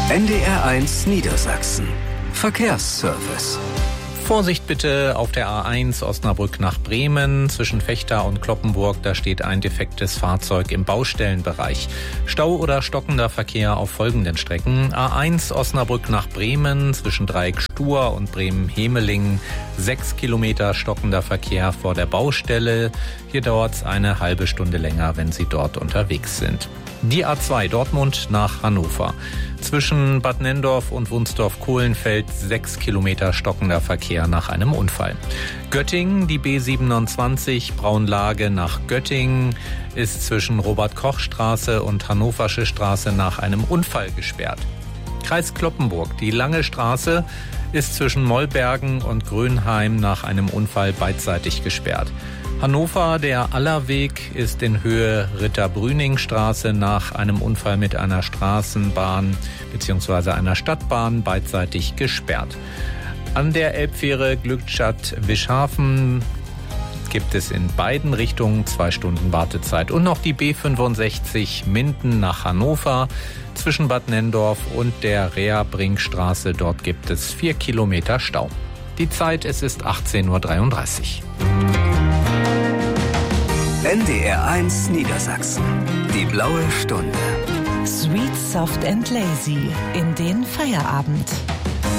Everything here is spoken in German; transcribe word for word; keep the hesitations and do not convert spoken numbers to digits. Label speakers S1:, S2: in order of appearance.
S1: N D R eins Niedersachsen. Verkehrsservice.
S2: Vorsicht bitte auf der A eins Osnabrück nach Bremen. Zwischen Vechta und Cloppenburg, da steht ein defektes Fahrzeug im Baustellenbereich. Stau oder stockender Verkehr auf folgenden Strecken. A eins Osnabrück nach Bremen, zwischen Dreieck Stur und Bremen-Hemelingen. Sechs Kilometer stockender Verkehr vor der Baustelle. Hier dauert es eine halbe Stunde länger, wenn Sie dort unterwegs sind. Die A zwei Dortmund nach Hannover. Zwischen Bad Nenndorf und Wunsdorf-Kohlenfeld sechs Kilometer stockender Verkehr nach einem Unfall. Göttingen, die B siebenundzwanzig Braunlage nach Göttingen, ist zwischen Robert-Koch-Straße und Hannoversche Straße nach einem Unfall gesperrt. Kreis Cloppenburg, die Lange Straße, ist zwischen Mollbergen und Grönheim nach einem Unfall beidseitig gesperrt. Hannover, der Allerweg, ist in Höhe Ritter-Brüning-Straße nach einem Unfall mit einer Straßenbahn bzw. einer Stadtbahn beidseitig gesperrt. An der Elbfähre Glückstadt-Wischhafen gibt es in beiden Richtungen zwei Stunden Wartezeit. Und noch die B fünfundsechzig Minden nach Hannover zwischen Bad Nenndorf und der Rehrbrinkstraße. Dort gibt es vier Kilometer Stau. Die Zeit, es ist achtzehn Uhr dreiunddreißig.
S1: N D R eins Niedersachsen. Die blaue Stunde.
S3: Sweet, soft and lazy in den Feierabend.